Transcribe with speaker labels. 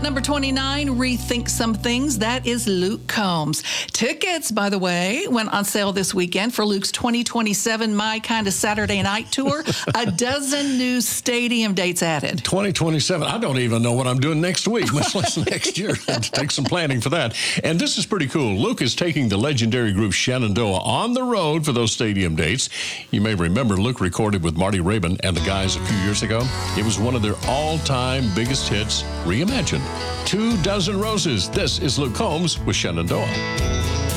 Speaker 1: number 29, Rethink Some Things. That is Luke Combs. Tickets, by the way, went on sale this weekend for Luke's 2027 My Kind of Saturday Night Tour. A dozen new stadium dates added.
Speaker 2: 2027. I don't even know what I'm doing next week, much less next year. Take some planning for that. And this is pretty cool. Luke is taking the legendary group Shenandoah on the road for those stadium dates. You may remember Luke recorded with Marty Raybon and the guys a few years ago. It was one of their all-time biggest hits, reimagined. 2 Dozen Roses. This is Luke Combs with Shenandoah.